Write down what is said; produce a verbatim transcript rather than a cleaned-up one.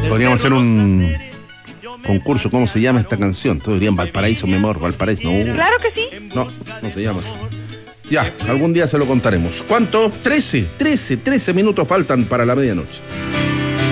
Podríamos hacer un concurso, ¿cómo se llama esta canción? Todos dirían Valparaíso, mi amor, Valparaíso. No, Claro que sí. no, no se llama así. Ya, algún día se lo contaremos. ¿Cuánto? trece, trece, trece minutos faltan para la medianoche.